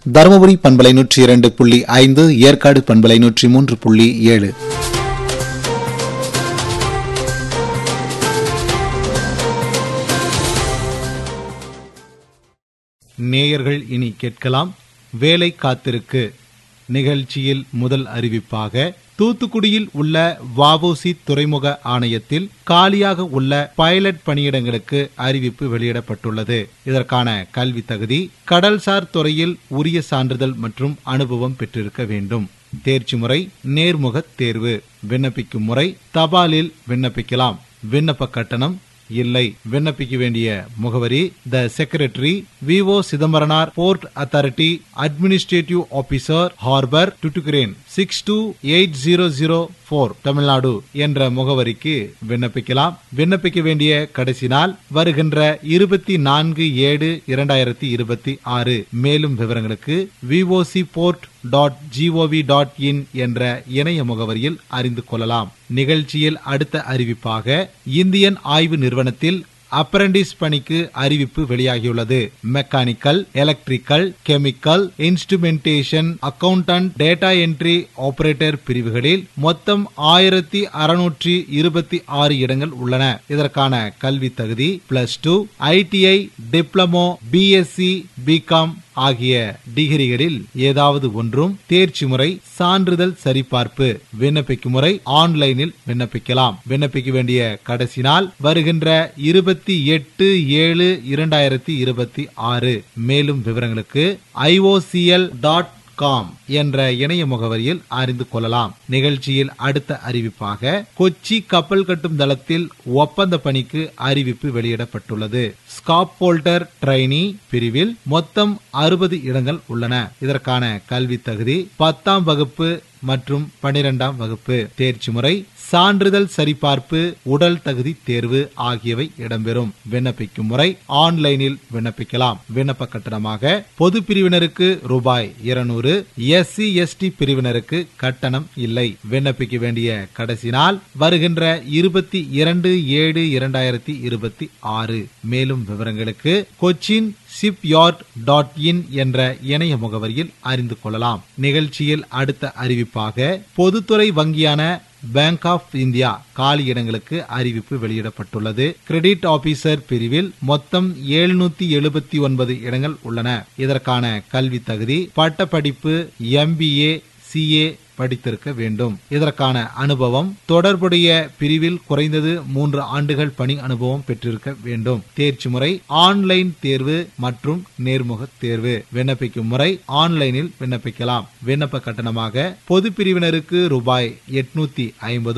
தருமபுரி பண்பலை 102.5, ஏற்காடு பண்பலை 103.7. நேயர்கள் இனி கேட்கலாம் வேலை காத்திருக்கு. நிகழ்ச்சியில் முதல் அறிவிப்பாக தூத்துக்குடியில் உள்ள வ.உ.சி. துறைமுக ஆணையத்தில் காலியாக உள்ள பைலட் பணியிடங்களுக்கு அறிவிப்பு வெளியிடப்பட்டுள்ளது. இதற்கான கல்வி தகுதி கடல்சார் துறையில் உரிய சான்றிதழ் மற்றும் அனுபவம் பெற்றிருக்க வேண்டும். தேர்ச்சி முறை நேர்முக தேர்வு. விண்ணப்பிக்கும் முறை தபாலில் விண்ணப்பிக்கலாம். விண்ணப்ப கட்டணம் இல்லை. விண்ணப்பிக்க வேண்டிய முகவரி த secretary, வி.ஓ. Chidambaranar, board authority, administrative officer, harbour, டுட்டுகிரேன் 628004, Tamil Nadu என்ற முகவரிக்கு விண்ணப்பிக்கலாம். விண்ணப்பிக்க வேண்டிய கடைசி நாள் வருகின்ற 24/7/2026. மேலும் விவரங்களுக்கு vocport.gov.in என்ற இணைய முகவரியில் அறிந்து கொள்ளலாம். நிகழ்ச்சியில் அடுத்த அறிவிப்பாக இந்தியன் ஆய்வு நிறுவனத்தில் அப்ரண்டிஸ் பணிக்கு அறிவிப்பு வெளியாகியுள்ளது. Mechanical, electrical, chemical, instrumentation, accountant, data entry operator பிரிவுகளில் மொத்தம் 1626 இடங்கள் உள்ளன. இதற்கான கல்வி தகுதி +2, ITI, டிப்ளமோ, BSc, BCom ஆகிய டிகிரிகளில் ஏதாவது ஒன்றும். தேர்ச்சி முறை சான்றிதழ் சரிபார்ப்பு. விண்ணப்பிக்கும் முறை ஆன்லைனில் விண்ணப்பிக்கலாம். விண்ணப்பிக்க வேண்டிய கடைசி நாள் வருகின்ற 28/7/2026. மேலும் விவரங்களுக்கு iocl.com என்ற இணைய முகவரியில் அறிந்து கொள்ளலாம். நிகழ்ச்சியில் அடுத்த அறிவிப்பாக கொச்சி கப்பல் கட்டும் தளத்தில் ஒப்பந்த பணிக்கு அறிவிப்பு வெளியிடப்பட்டுள்ளது. ஸ்காப் போல்டர் ட்ரைனி பிரிவில் மொத்தம் 60 இடங்கள் உள்ளன. இதற்கான கல்வி தகுதி 10ஆம் வகுப்பு மற்றும் 12ஆம் வகுப்பு. தேர்ச்சி முறை சான்றிதழ் சரிபார்ப்பு, உடல் தகுதி தேர்வு ஆகியவை இடம்பெறும். விண்ணப்பிக்கும் முறை ஆன்லைனில் விண்ணப்பிக்கலாம். விண்ணப்ப கட்டணமாக பொது பிரிவினருக்கு ₹200, SC/ST பிரிவினருக்கு கட்டணம் இல்லை. விண்ணப்பிக்க வேண்டிய கடைசி நாள் வருகின்ற 22/7/2026. மேலும் விவரங்களுக்கு கொச்சின் shipyard.in என்ற இணைய முகவரியில் அறிந்து கொள்ளலாம். நிகழ்ச்சியில் அடுத்த அறிவிப்பாக பொதுத்துறை வங்கியான பேங்க் ஆப் இந்தியா காலி இடங்களுக்கு அறிவிப்பு வெளியிடப்பட்டுள்ளது. கிரெடிட் ஆபீசர் பிரிவில் மொத்தம் 779 இடங்கள் உள்ளன. இதற்கான கல்வி தகுதி பட்டப்படிப்பு MBA, CA படித்திருக்க வேண்டும். இதற்கான அனுபவம் தொடர்புடைய பிரிவில் குறைந்தது 3 ஆண்டுகள் பணி அனுபவம் பெற்றிருக்க வேண்டும். தேர்ச்சி முறை ஆன்லைன் தேர்வு மற்றும் நேர்முக தேர்வு. விண்ணப்பிக்கும் முறை ஆன்லைனில் விண்ணப்பிக்கலாம். விண்ணப்ப கட்டணமாக பொது பிரிவினருக்கு ₹850,